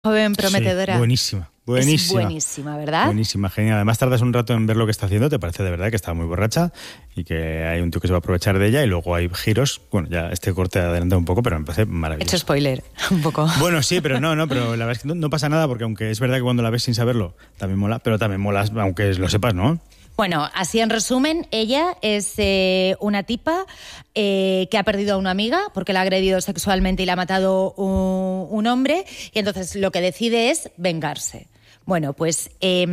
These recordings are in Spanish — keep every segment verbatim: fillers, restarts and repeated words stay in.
Joven prometedora. Sí, buenísima, buenísima. Es buenísima, ¿verdad? Buenísima, genial. Además tardas un rato en ver lo que está haciendo, te parece de verdad que está muy borracha y que hay un tío que se va a aprovechar de ella y luego hay giros. Bueno, ya este corte adelanta un poco, pero me parece maravilloso. He hecho spoiler, un poco. Bueno, sí, pero no, no, pero la verdad es que no, no pasa nada porque aunque es verdad que cuando la ves sin saberlo también mola, pero también mola aunque lo sepas, ¿no? Bueno, así en resumen, ella es eh, una tipa eh, que ha perdido a una amiga porque la ha agredido sexualmente y la ha matado un, un hombre, y entonces lo que decide es vengarse. Bueno, pues, eh,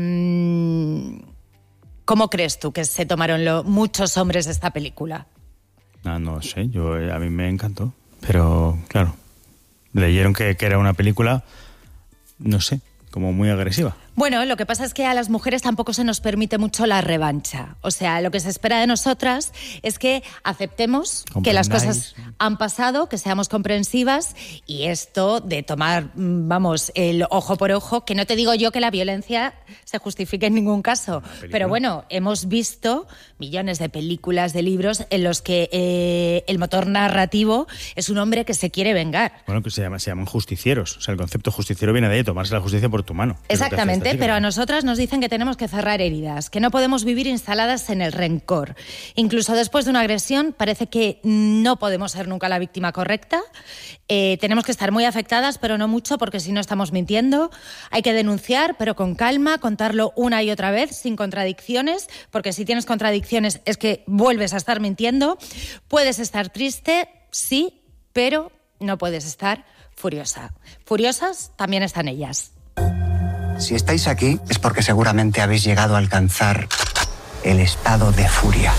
¿cómo crees tú que se tomaron lo, muchos hombres esta película? Ah, no sé, yo a mí me encantó, pero claro, leyeron que, que era una película, no sé, como muy agresiva. Bueno, lo que pasa es que a las mujeres tampoco se nos permite mucho la revancha. O sea, lo que se espera de nosotras es que aceptemos que las cosas han pasado, que seamos comprensivas, y esto de tomar, vamos, el ojo por ojo, que no te digo yo que la violencia se justifique en ningún caso, pero bueno, hemos visto millones de películas, de libros en los que eh, el motor narrativo es un hombre que se quiere vengar. Bueno, que se, llama, se llaman justicieros. O sea, el concepto justiciero viene de ahí, tomarse la justicia por tu mano. Exactamente. Pero a nosotras nos dicen que tenemos que cerrar heridas, que no podemos vivir instaladas en el rencor. Incluso después de una agresión parece que no podemos ser nunca la víctima correcta. Eh, tenemos que estar muy afectadas, pero no mucho, porque si no estamos mintiendo. Hay que denunciar, pero con calma, contarlo una y otra vez, sin contradicciones, porque si tienes contradicciones es que vuelves a estar mintiendo. Puedes estar triste, sí, pero no puedes estar furiosa. Furiosas también están ellas. Si estáis aquí es porque seguramente habéis llegado a alcanzar el estado de furia.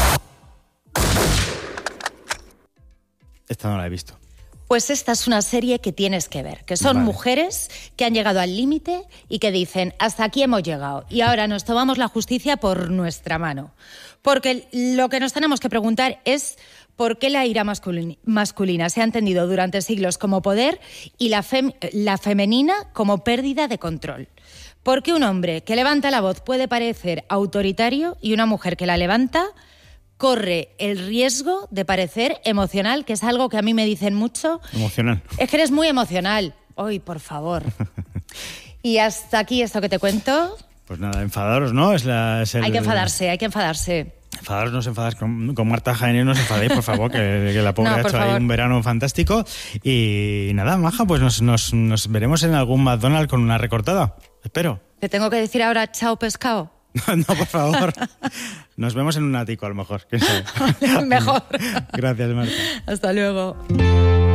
Esta no la he visto. Pues esta es una serie que tienes que ver, que son vale. mujeres que han llegado al límite y que dicen, hasta aquí hemos llegado y ahora nos tomamos la justicia por nuestra mano. Porque lo que nos tenemos que preguntar es por qué la ira masculina, masculina se ha entendido durante siglos como poder y la, fem, la femenina como pérdida de control. ¿Por qué un hombre que levanta la voz puede parecer autoritario y una mujer que la levanta corre el riesgo de parecer emocional, que es algo que a mí me dicen mucho? Emocional. Es que eres muy emocional. Ay, por favor. Y hasta aquí esto que te cuento. Pues nada, enfadaros, ¿no? Es la, es el... Hay que enfadarse, hay que enfadarse. Enfadaros, no os enfadéis con, con Marta Jaén, no os enfadéis, por favor, que, que la pobre no, ha hecho favor. ahí un verano fantástico. Y nada, Maja, pues nos, nos, nos veremos en algún McDonald's con una recortada. Espero. ¿Te tengo que decir ahora chao pescado? No, por favor. Nos vemos en un ático, a lo mejor. Mejor. Gracias, Marta. Hasta luego.